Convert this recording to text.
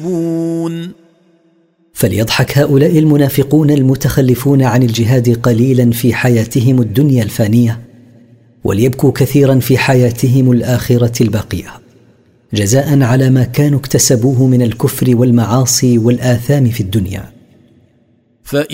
فليضحك هؤلاء المنافقون المتخلفون عن الجهاد قليلا في حياتهم الدنيا الفانية، وليبكوا كثيرا في حياتهم الآخرة الباقية، جزاء على ما كانوا اكتسبوه من الكفر والمعاصي والآثام في الدنيا.